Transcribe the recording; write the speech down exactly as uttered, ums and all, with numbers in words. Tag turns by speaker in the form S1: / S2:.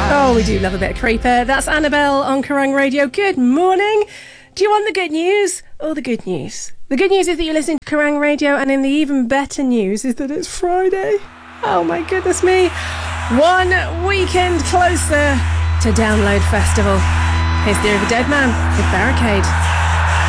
S1: Oh, we do love a bit of Creeper. That's Annabelle on Kerrang Radio. Good morning. Do you want the good news or the good news? The good news is that you're listening to Kerrang Radio, and in the even better news is that it's Friday. Oh my goodness me. One weekend closer to Download Festival. Here's Theory of a Dead Man with Barricade.